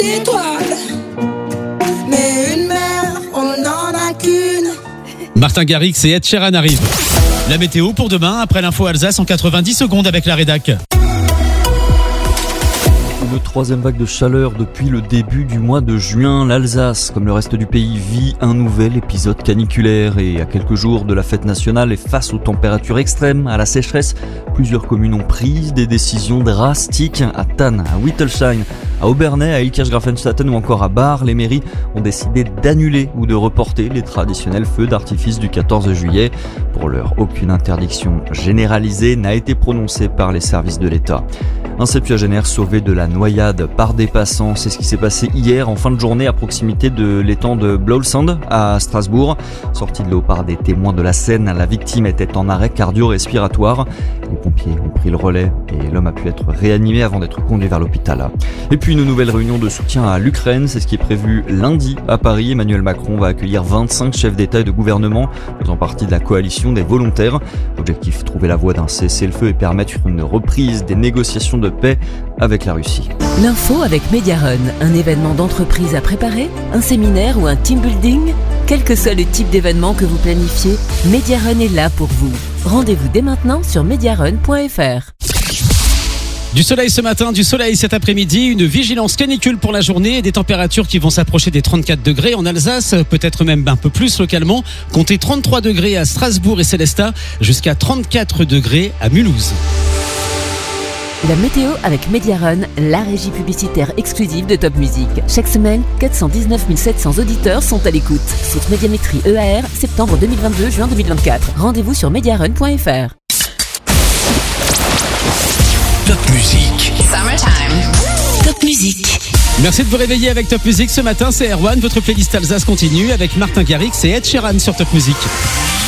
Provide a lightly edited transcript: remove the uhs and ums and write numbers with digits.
Étoile, mais une mer, on n'en a qu'une. Martin Garrix et Ed Sheeran arrivent. La météo pour demain, après l'info Alsace en 90 secondes avec la rédac. Une troisième vague de chaleur depuis le début du mois de juin. L'Alsace, comme le reste du pays, vit un nouvel épisode caniculaire. Et à quelques jours de la fête nationale et face aux températures extrêmes, à la sécheresse, plusieurs communes ont pris des décisions drastiques. À Thann, à Wittelsheim, à Obernai, à Ilkirch-Grafenstatten ou encore à Bar, les mairies ont décidé d'annuler ou de reporter les traditionnels feux d'artifice du 14 juillet. Pour l'heure, aucune interdiction généralisée n'a été prononcée par les services de l'État. Un septuagénaire sauvé de la noyade par des passants, c'est ce qui s'est passé hier en fin de journée à proximité de l'étang de Blåsand à Strasbourg. Sorti de l'eau par des témoins de la scène, la victime était en arrêt cardio-respiratoire. Les pompiers ont pris le relais et l'homme a pu être réanimé avant d'être conduit vers l'hôpital. Et puis une nouvelle réunion de soutien à l'Ukraine, c'est ce qui est prévu lundi à Paris. Emmanuel Macron va accueillir 25 chefs d'État et de gouvernement faisant partie de la coalition des volontaires. Objectif, trouver la voie d'un cessez-le-feu et permettre une reprise des négociations de paix avec la Russie. L'info avec Mediarun, un événement d'entreprise à préparer, un séminaire ou un team building. Quel que soit le type d'événement que vous planifiez, Mediarun est là pour vous. Rendez-vous dès maintenant sur mediarun.fr. Du soleil ce matin, du soleil cet après-midi, une vigilance canicule pour la journée et des températures qui vont s'approcher des 34 degrés en Alsace, peut-être même un peu plus localement. Comptez 33 degrés à Strasbourg et Célestat, jusqu'à 34 degrés à Mulhouse. La météo avec Mediarun, la régie publicitaire exclusive de Top Music. Chaque semaine, 419 700 auditeurs sont à l'écoute. Site Médiamétrie EAR, septembre 2022, juin 2024. Rendez-vous sur mediarun.fr. Top Music. Summertime. Top Music. Merci de vous réveiller avec Top Music ce matin, c'est Erwan. Votre playlist Alsace continue avec Martin Garrix et Ed Sheeran sur Top Music.